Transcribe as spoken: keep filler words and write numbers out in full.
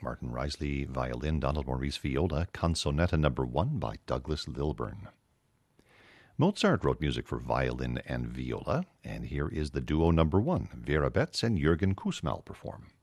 Martin Risley, violin, Donald Maurice viola, Canzonetta number one by Douglas Lilburn. Mozart wrote music for violin and viola, and here is the duo number one, Vera Betts and Jürgen Kussmaul perform.